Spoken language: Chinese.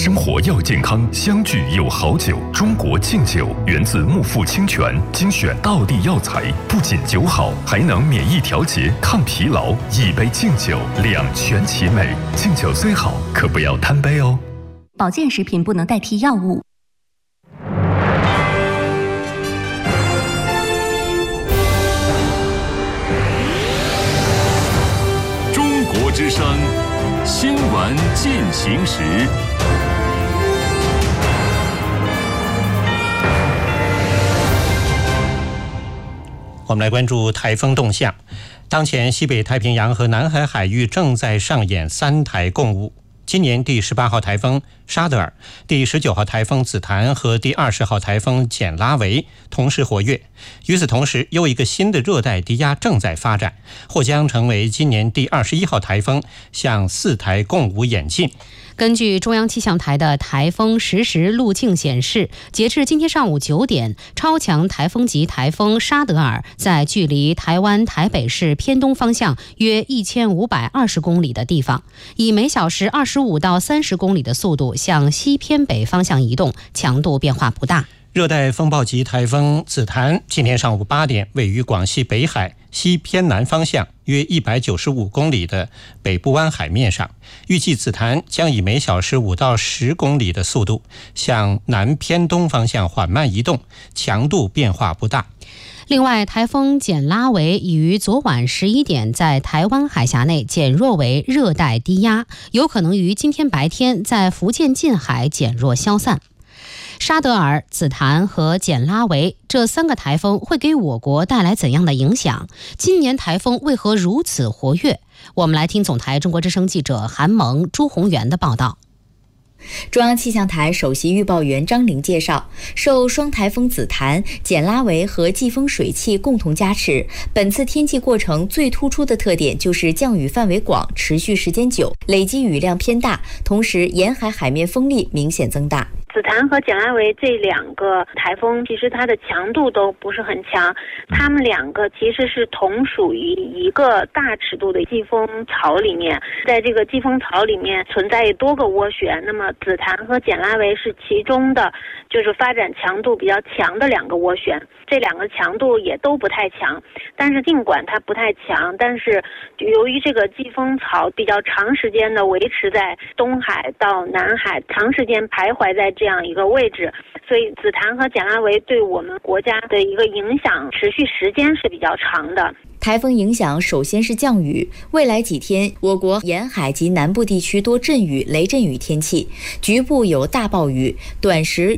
生活要健康，相聚有好酒。中国敬酒源自木富清泉，精选道地药材，不仅酒好，还能免疫调节、抗疲劳。一杯敬酒，两全其美。敬酒虽好，可不要贪杯哦。 保健食品不能代替药物。 中国之声新闻进行时。 我们来关注台风动向。当前西北太平洋和南海海域正在上演3台共舞。今年第18号台风沙德尔、第19号台风紫檀和第20号台风简拉维同时活跃。与此同时，又一个新的热带低压正在发展，或将成为今年第21号台风，向4台共舞演进。 根据中央气象台的台风实时路径显示，截至今天上午9点，超强台风级台风沙德尔在距离台湾台北市偏东方向约1520公里的地方，以每小时25到30公里的速度向西偏北方向移动，强度变化不大。 热带风暴级台风紫檀今天上午8点位于广西北海西偏南方向约195公里的北部湾海面上，预计紫檀将以每小时5到10公里的速度向南偏东方向缓慢移动，强度变化不大。 另外，台风简拉维已于昨晚11点在台湾海峡内减弱为热带低压，有可能于今天白天在福建近海减弱消散。沙德尔、紫檀和简拉维这3个台风会给我国带来怎样的影响？今年台风为何如此活跃？我们来听总台中国之声记者韩萌、朱宏元的报道。 中央气象台首席预报员张玲介绍，受双台风紫檀、简拉维和季风水汽共同加持，本次天气过程最突出的特点就是降雨范围广、持续时间久、累积雨量偏大，同时沿海海面风力明显增大。 紫檀和简拉维这2个台风，其实它的强度都不是很强，它们2个其实是同属于一个大尺度的季风槽里面，在这个季风槽里面存在多个涡旋，那么紫檀和简拉维是其中的就是发展强度比较强的2个涡旋，这2个强度也都不太强，但是尽管它不太强，但是由于这个季风槽比较长时间的维持在东海到南海，长时间徘徊在这样一个位置，所以紫檀和简拉维对我们国家的一个影响持续时间是比较长的。 台风影响首先是降雨，未来几天我国沿海及南部地区多阵雨、雷阵雨天气，局部有大暴雨，短时